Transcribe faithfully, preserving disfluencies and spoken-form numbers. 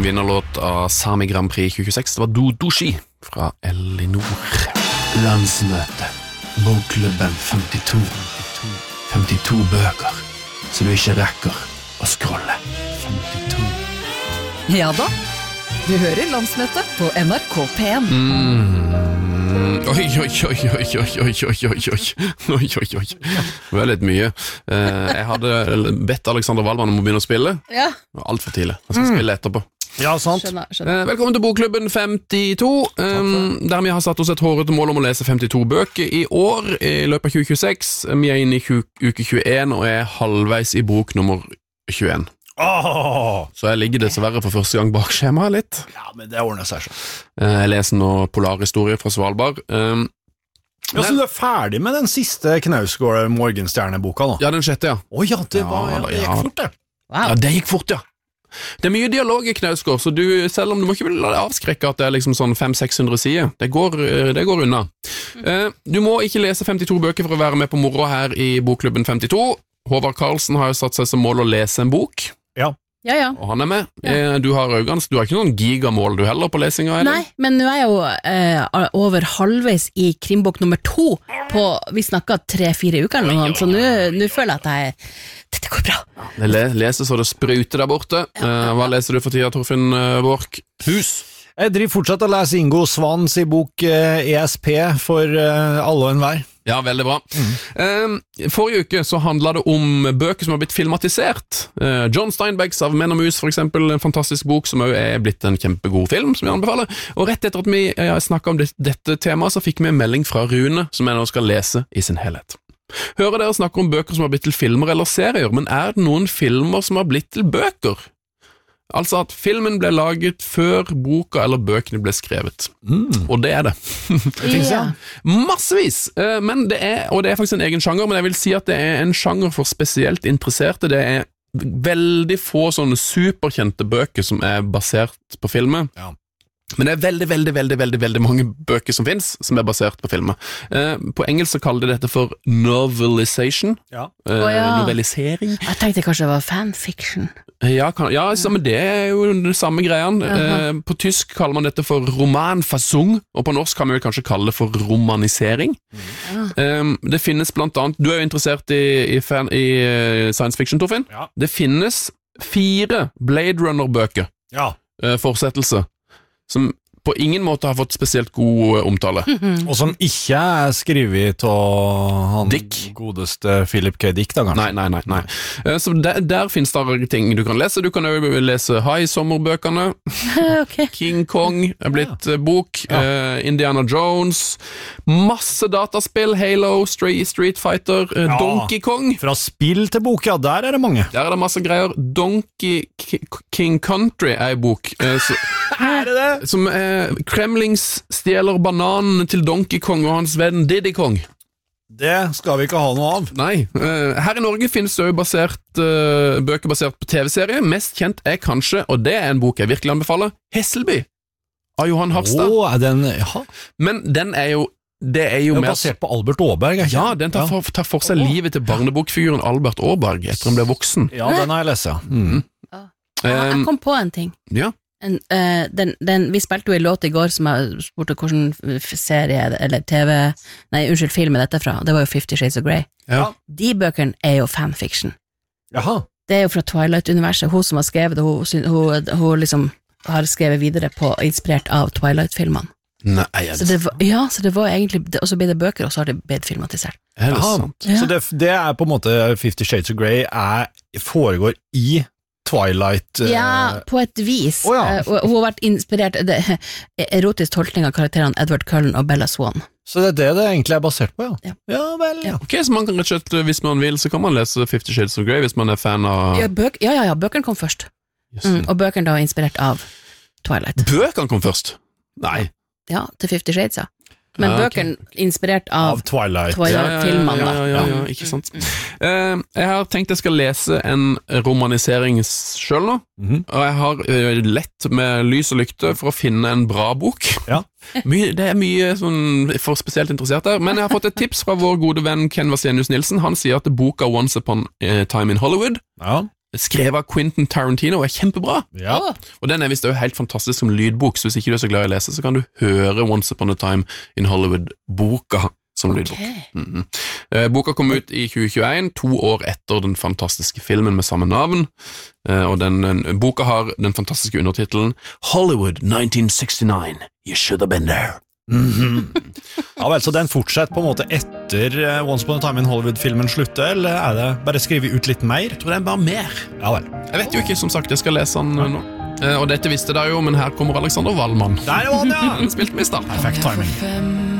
vinnerlåt av Sami Grand Prix tjue tjueseks. Det var Do Doshi fra Elinor. Landsmøte. Bokklubben femtito. femtito bøker, så du ikke rekker å scrolle. femtito. Ja da, du hører Landsmøtet på N R K P en. Mm. Oi, oi, oi, oi, oi, oi, oi, oi, oi, oi, oi, oi. Det var litt mye. Eh, jeg hadde bedt Alexander Wallmann om å begynne å spille. Ja. Alt for tidlig. Jeg skal spille etterpå. Ja, sant. Skjønner, skjønner. Eh, velkommen til Bokklubben femtito, um, der vi har satt oss et hårete mål om å lese femtito bøker i år, i løpet av tjue tjueseks. Vi er inne i uke tjueen og er halvveis i bok nummer tjueen. Åh! Så jeg ligger dessverre for første gang bak skjemaet litt. Ja, men det ordner seg sånn. Eh, jeg leser nå Polarhistorie fra Svalbard. Um, Ja, så du er ferdig med den siste Knausgård Morgenstjerne-boka nå? ja, den sjette, ja. Å ja, det, var, ja, Ja, det gikk ja. fort det. Wow. Ja, det gikk fort, ja. Det er mye dialog i Knausgård, så du, selv om du må ikke la deg avskrekke at det er liksom sånn fem til seks hundre sider, det går, det går unna. Eh, du må ikke lese femtito bøker for å være med på moro her i Bokklubben femtito. Håvard Karlsen har jo satt seg som mål å lese en bok, Ja. Ja, ja. og han er med. Eh, du har Øygans, du har ikke noen gigamål du heller på lesinga, eller? Nei, men nå er jeg jo eh, over halvveis i krimbok nummer to på, vi snakket tre-fire uker eller noe, så nå nå føler jeg at jeg, dette går bra. Det le leser så det spruter der borte. Eh, hva leser du for tida, Torfinn uh, Borch? Hus. Jeg driver fortsatt å lese Ingo Svans i bok eh, E S P for eh, alle og enhver. Ja, veldig bra. Mm. Eh, forrige uke så handlet det om bøker som har blitt filmatisert. Eh, John Steinbecks Av menn og mus, for eksempel, en fantastisk bok som også er blitt en kjempegod film, som jeg anbefaler. Og rett etter at vi eh, snakket om det, dette temaet, så fikk vi en melding fra Rune, som jeg nå skal lese i sin helhet. Hører dere snakke om bøker som har blitt til filmer eller serier, men er det noen filmer som har blitt til bøker? Altså at filmen ble laget før boka eller bøkene ble skrevet. Mm. Og det er det. Ja. Massevis! Eh, men det er, og det er faktisk en egen sjanger, men jeg vil si at det er en sjanger for spesielt interesserte. Det er veldig få sånne superkjente bøker som er basert på filmer. Ja. Men det er veldig, veldig, veldig, veldig, veldig mange bøker som finnes som er basert på filmer. Eh, på engelsk så kaller de dette for novelization. Ja. Eh, Å, ja. Novelisering. Jeg tenkte kanskje det var fanfiction. Ja, kan, ja så, men det er jo det samme greiene. Eh, på tysk kaller man dette for romanfassung, og på norsk kan man vel kanskje kalle det for romanisering. Ja. Eh, det finnes blant annet, du er jo interessert i, i, fan, i uh, science fiction, Torfinn. Ja. Det finnes fire Blade Runner-bøker, Ja. eh, fortsettelse, som på ingen måte har fått spesielt god uh, omtale. Og som ikke er skrevet av han Dick. godeste Philip K. Dick, da, kanskje? Nei, nei, nei, nei. Eh, Så der, der finnes det ting du kan lese. Du kan jo lese High-sommerbøkene. Ok. King Kong er blitt eh, bok. Ja. eh, Indiana Jones. Masse dataspill. Halo, Street, Street Fighter, eh, Ja. Donkey Kong. Fra spill til bok, ja, der er det mange. Der er det masse greier. Donkey K King Country er en bok. eh, så, Er det det? som er Kremlings stjeler bananen til Donkey Kong og hans venn Diddy Kong. Det skal vi ikke ha noe av. Nei, eh, her i Norge finnes det jo basert, eh, bøker basert på T V-serie. Mest kjent er kanskje, og det er en bok jeg virkelig anbefaler, Hesselby av Johan Hafstad. Å, er den, ja, Men den er jo, det er jo den er mer basert på Albert Aaberg, ikke? Ja, den tar for, tar for seg livet til barnebokfiguren Albert Aaberg etter han ble voksen. Ja, den har jeg lest, ja. Mm. Ja, jeg kom på en ting. Ja, En, eh, den, den, vi spilte jo en låt i går som jeg spurte hvordan f- serie eller T V, nei, unnskyld, film er dette fra. Det var jo Fifty Shades of Grey. ja. De bøkene er jo fanfiction. Jaha. Det er jo fra Twilight-universet. Hun som har skrevet det, hun, syn- hun, hun liksom har skrevet videre på, inspirert av Twilight-filmene. Nei, er Så det, det var, ja, så det var egentlig, det- og så ble det bøker, og så har det blitt filmatisert. er det Jaha. sant? Ja. Så det, det er på en måte Fifty Shades of Grey er, foregår i Twilight eh, Ja, på et vis. Å, ja. Eh, og hun har vært inspirert det, erotisk tolkning av karakterene Edward Cullen og Bella Swan. Så det er det det egentlig er basert på, ja. Ja. Ja vel, ja. Ok, så man kan rett og slett, hvis man vil, så kan man lese Fifty Shades of Grey hvis man er fan av Ja, bøk, ja, ja, ja, bøkene kom først. Yes. Mm, og bøkene da er inspirert av Twilight. Bøkene kom først? Nei. Ja, til Fifty Shades, ja. Men Ja, ok. bøkene inspirert av, Av Twilight. Twilight-filmene, ja, da. ja, ja, ja, ja, ikke sant. Eh, jeg har tenkt jeg skal lese en romanisering selv nå, Mhm. og jeg har eh, lett med lys og lykte for å finne en bra bok. Ja. Mye, det er mye sånn for spesielt interessert der, men jeg har fått et tips fra vår gode venn Ken Vasenius Nilsen. Han sier at boka Once Upon a Time in Hollywood Ja. skrevet av Quentin Tarantino, og er kjempebra. Ja. Åh, Og den er visst også helt fantastisk som lydbok, så hvis ikke du er så glad i å lese, så kan du høre Once Upon a Time in Hollywood-boka som lydbok. ok. Mhm. Eh, Boka kom ut i tjue tjueen, to år etter den fantastiske filmen med samme navn, Eh, og den, den, boka har den fantastiske undertitelen Hollywood nineteen sixty-nine, You Should Have Been There. Mhm. Ja vel, så den fortsetter på en måte etter eh, Once Upon a Time in Hollywood-filmen slutter, eller er det bare skrevet ut litt mer? Jeg tror det er bare mer. Ja vel. Jeg vet jo ikke, som sagt, jeg skal lese den eh, nå. Eh, Og dette visste dere jo, men her kommer Alexander Wallmann. Der var den, ja! Han spilte med i start. Perfekt timing. Fem